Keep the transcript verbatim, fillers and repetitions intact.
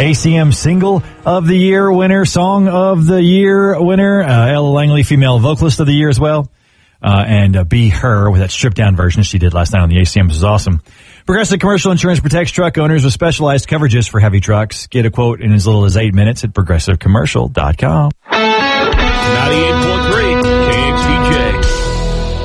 A C M Single of the Year winner, Song of the Year winner, uh, Ella Langley, Female Vocalist of the Year as well. Uh, and uh, Be Her with that stripped down version she did last night on the A C M. This was awesome. Progressive Commercial Insurance protects truck owners with specialized coverages for heavy trucks. Get a quote in as little as eight minutes at progressive commercial dot com. ninety-eight